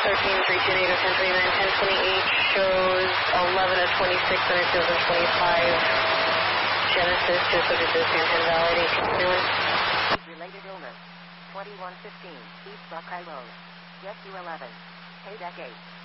13, 328, 1029, 1028 shows 11 of 26, underfield of 25. Genesis, just look at this here, 10 Valley, 1821. Related illness, 2115, East Buckeye Road. Get to 11. Paydeck 8.